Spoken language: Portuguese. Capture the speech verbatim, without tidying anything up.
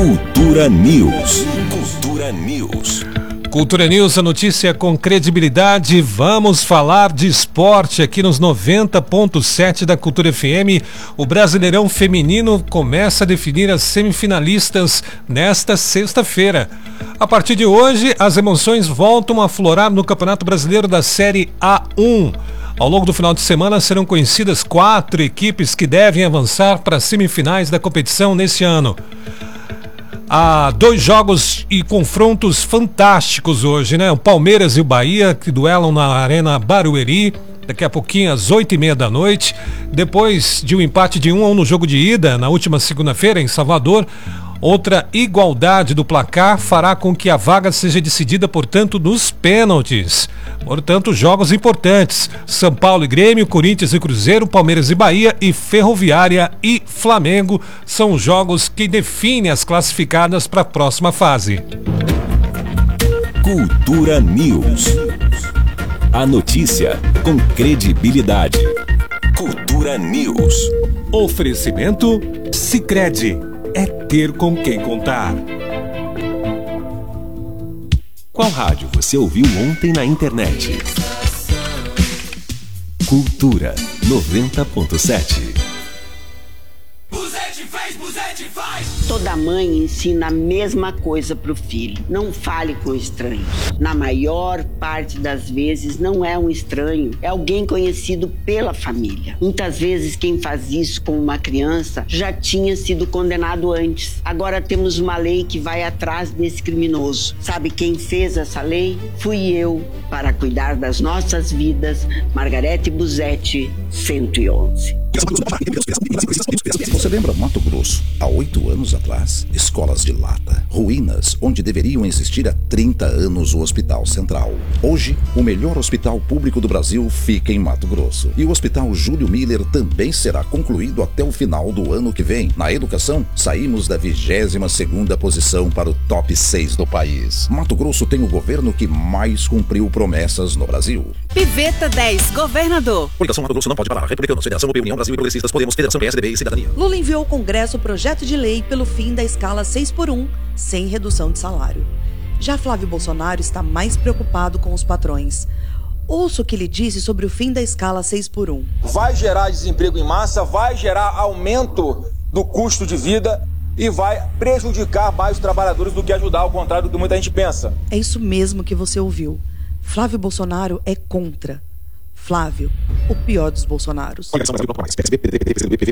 Cultura News. Cultura News. Cultura News, a notícia com credibilidade. Vamos falar de esporte aqui nos noventa ponto sete da Cultura F M. O Brasileirão Feminino começa a definir as semifinalistas nesta sexta-feira. A partir de hoje, as emoções voltam a aflorar no Campeonato Brasileiro da Série A um. Ao longo do final de semana serão conhecidas quatro equipes que devem avançar para as semifinais da competição neste ano. Há dois jogos e confrontos fantásticos hoje, né? O Palmeiras e o Bahia, que duelam na Arena Barueri, daqui a pouquinho às oito e meia da noite. Depois de um empate de um a um no jogo de ida, na última segunda-feira, em Salvador, outra igualdade do placar fará com que a vaga seja decidida, portanto, nos pênaltis. Portanto, jogos importantes: São Paulo e Grêmio, Corinthians e Cruzeiro, Palmeiras e Bahia e Ferroviária e Flamengo são os jogos que definem as classificadas para a próxima fase. Cultura News. A notícia com credibilidade. Cultura News. Oferecimento Sicredi. É ter com quem contar. Qual rádio você ouviu ontem na internet? Cultura noventa ponto sete. Toda mãe ensina a mesma coisa pro filho: não fale com estranhos. Na maior parte das vezes não é um estranho, é alguém conhecido pela família. Muitas vezes quem faz isso com uma criança já tinha sido condenado antes. Agora temos uma lei que vai atrás desse criminoso. Sabe quem fez essa lei? Fui eu, para cuidar das nossas vidas. Margarete Busetti, cento e onze. Você lembra Mato Grosso? Há oito anos atrás, escolas de lata, ruínas onde deveriam existir há trinta anos o Hospital Central. Hoje, o melhor hospital público do Brasil fica em Mato Grosso. E o Hospital Júlio Miller também será concluído até o final do ano que vem. Na educação, saímos da vigésima segunda posição para o top seis do país. Mato Grosso tem o governo que mais cumpriu promessas no Brasil. Piveta dez, governador. Coligação Mato Grosso não pode parar. Republicanos, Federação, União Brasil e Progressistas, Podemos, Federação, P S D B e Cidadania. Lula enviou ao Congresso o projeto de lei pelo fim da escala seis por um, sem redução de salário. Já Flávio Bolsonaro está mais preocupado com os patrões. Ouça o que ele disse sobre o fim da escala seis por um. Vai gerar desemprego em massa, vai gerar aumento do custo de vida e vai prejudicar mais os trabalhadores do que ajudar, ao contrário do que muita gente pensa. É isso mesmo que você ouviu. Flávio Bolsonaro é contra. Flávio, o pior dos Bolsonaros. Coligação Brasil, P S B, P D T, P C D B, P V,